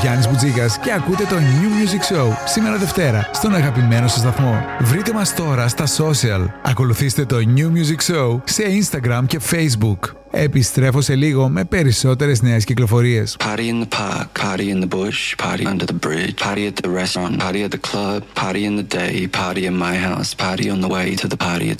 Γιάννης Μπουτζίκας και ακούτε το New Music Show σήμερα Δευτέρα στον αγαπημένο σας σταθμό. Βρείτε μας τώρα στα social. Ακολουθήστε το New Music Show σε Instagram και Facebook. Επιστρέφω σε λίγο με περισσότερες νέες κυκλοφορίες. Party in the park, party in the bush, party under the bridge, party at the restaurant, party at the club, party in the day, party in my house, party on the way to the party.